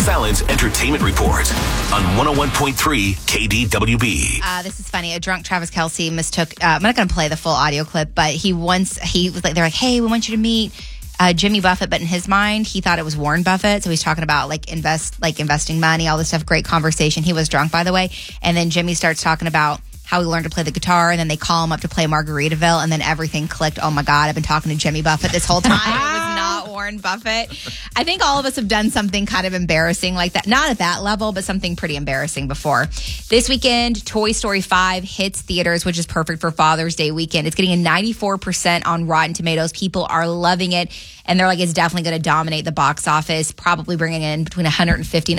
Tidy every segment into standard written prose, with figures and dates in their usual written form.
Fallon's Entertainment Report on 101.3 KDWB. This is funny. A drunk Travis Kelce mistook. I'm not going to play the full audio clip, but he was like, they're like, "Hey, we want you to meet Jimmy Buffett," but in his mind, he thought it was Warren Buffett. So he's talking about investing money, all this stuff. Great conversation. He was drunk, by the way. And then Jimmy starts talking about how he learned to play the guitar, and then they call him up to play Margaritaville, and then everything clicked. Oh my God, I've been talking to Jimmy Buffett this whole time. It was not Warren Buffett. I think all of us have done something kind of embarrassing like that. Not at that level, but something pretty embarrassing before. This weekend, Toy Story 5 hits theaters, which is perfect for Father's Day weekend. It's getting a 94% on Rotten Tomatoes. People are loving it. And they're like, it's definitely going to dominate the box office, probably bringing in between 150 and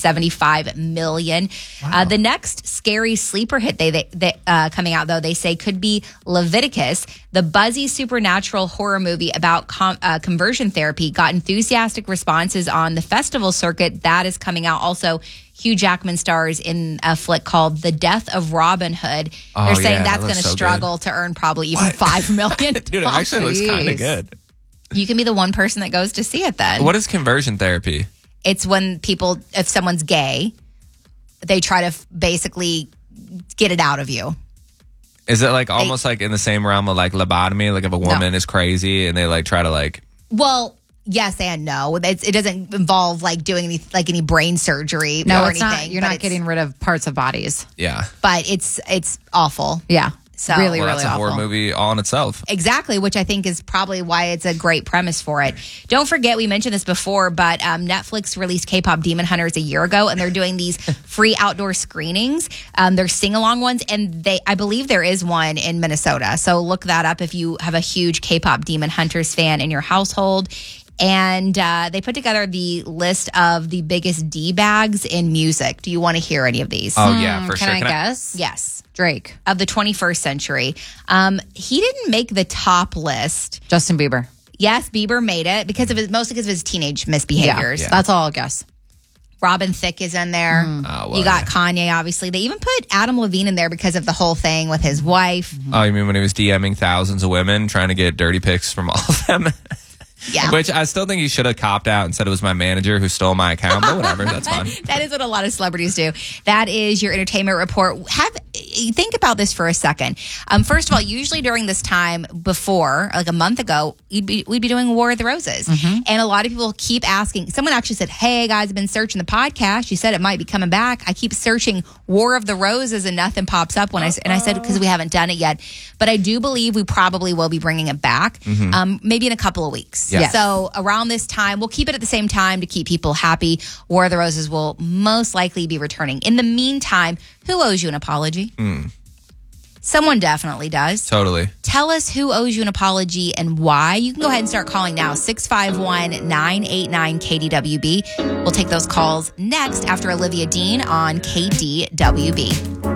175 million. Wow. The next scary sleeper hit coming out, though, they say could be Leviticus. The buzzy supernatural horror movie about conversion therapy got enthusiastic responses on the festival circuit. That is coming out. Also, Hugh Jackman stars in a flick called The Death of Robin Hood. They're saying that's going to struggle to earn probably even $5 million. Dude, it actually looks kind of good. You can be the one person that goes to see it then. What is conversion therapy? It's when if someone's gay, they try to basically get it out of you. Is it like almost like in the same realm of like lobotomy? Like if a woman is crazy and they like try to like... Well, yes and no. It doesn't involve like doing any brain surgery or anything. Not. You're not getting rid of parts of bodies. Yeah. But it's awful. Yeah. So, really that's a awful. horror movie all in itself. Exactly, which I think is probably why it's a great premise for it. Don't forget, we mentioned this before, but Netflix released K-pop Demon Hunters a year ago, and they're doing these free outdoor screenings. They're sing-along ones, and I believe there is one in Minnesota. So look that up if you have a huge K-pop Demon Hunters fan in your household. And they put together the list of the biggest D-bags in music. Do you want to hear any of these? Oh, yeah, for sure. Can I guess? Yes. Drake. Of the 21st century. He didn't make the top list. Justin Bieber. Yes, Bieber made it mostly because of his teenage misbehaviors. Yeah. That's all I'll guess. Robin Thicke is in there. You got Kanye, obviously. They even put Adam Levine in there because of the whole thing with his wife. Oh, you mean when he was DMing thousands of women trying to get dirty pics from all of them? Yeah. Which I still think he should have copped out and said it was my manager who stole my account, but whatever, that's fine. That is what a lot of celebrities do. That is your entertainment report. Think about this for a second. First of all, usually during this time before, like a month ago, we'd be doing War of the Roses. Mm-hmm. And a lot of people keep asking. Someone actually said, "Hey, guys, I've been searching the podcast. You said it might be coming back. I keep searching War of the Roses and nothing pops up." And I said, because we haven't done it yet. But I do believe we probably will be bringing it back, maybe in a couple of weeks. Yeah. So around this time, we'll keep it at the same time to keep people happy. War of the Roses will most likely be returning. In the meantime, who owes you an apology? Someone definitely does. Totally. Tell us who owes you an apology and why. You can go ahead and start calling now, 651-989-KDWB. We'll take those calls next after Olivia Dean on KDWB.